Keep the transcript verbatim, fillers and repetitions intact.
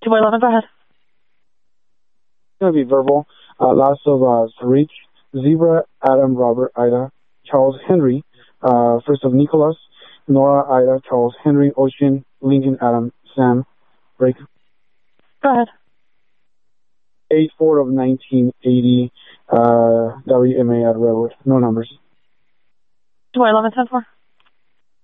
two by eleven, go ahead. It's going to be verbal. Uh, last of uh, Sarich, Zebra, Adam, Robert, Ida, Charles, Henry. Uh, first of Nicholas, Nora, Ida, Charles, Henry, Ocean, Lincoln, Adam, Sam, break. Go ahead. eight four of nineteen eighty, uh, W M A at Redwood. No numbers. two by eleven, ten four.